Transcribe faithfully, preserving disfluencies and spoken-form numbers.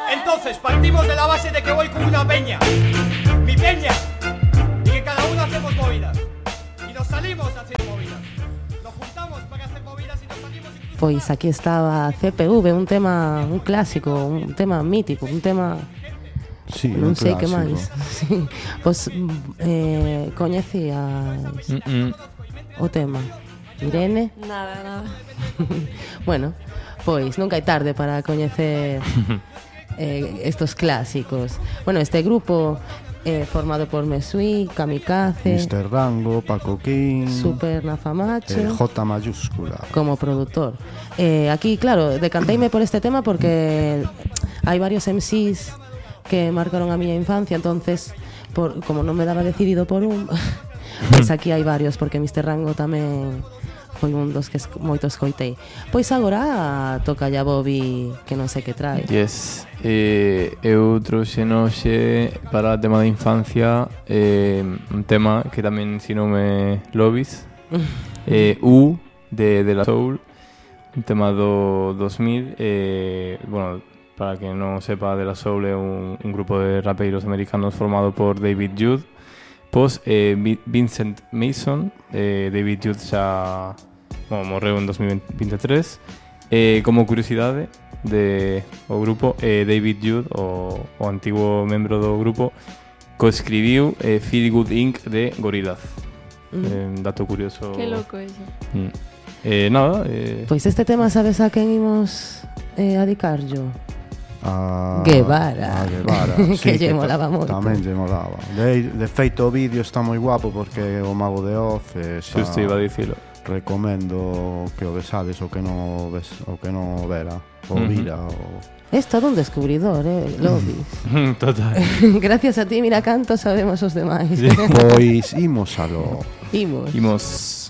Entonces partimos de la base de que voy con una peña, mi peña, y que cada uno hacemos movidas. Y nos salimos a hacer movidas. Nos juntamos para hacer movidas y nos salimos incluso... Pois aquí estaba C P V, un tema, un clásico, un tema mítico, un tema... Sí, non un sei que clásico. máis. Sí. Pois eh, coñecías Mm-mm. o tema. Irene? Nada, nada. Bueno, pois nunca hai tarde para coñecer eh, estos clásicos. Bueno, este grupo eh, formado por Mesui, Kamikaze, mister Rango, Paco King, Super Nafamacho, eh, J mayúscula. como productor. Eh, aquí, claro, decanteime por este tema porque hai varios M Cs que marcaron a miña infancia, entonces, por, como non me daba decidido por un, pois aquí hai varios, porque mister Rango tamén foi un dos que es, moito escoitei. Pois agora toca ya Bobby, que non sei que trae. Yes. Eh, eu trouxe noxe para o tema da infancia eh, un tema que tamén ensinoume Lobis, eh, U de, de La Soul, un tema do dos mil. eh, bueno, para que non sepa, De La Soul é un, un grupo de rapeiros americanos formado por David Jude, pos eh, Vincent Mason. eh, David Jude xa bueno, morreu en dos mil veintitrés. Eh, como curiosidade de o grupo, eh, David Jude, o, o antigo membro do grupo, coescribiu eh, Feel Good incorporated de Gorillaz. Mm. Eh, dato curioso. Qué loco eso. Mm. Eh, nada, eh, Pois este tema sabes a quen imos eh, a dedicar yo? A Guevara. a Guevara. Que lle ta- molaba moito. Tamén lle molaba. De, de feito o vídeo está moi guapo porque o Mago de Oz eh, está... xusto iba a dicilo. Recomendo que o besades o que non o, ves, o que non o vera o Ujú. vira o... Es todo un descubridor, eh, Lobby. Total. Gracias a ti, mira canto sabemos os demais. Pois imos a lo... Imos. Imos.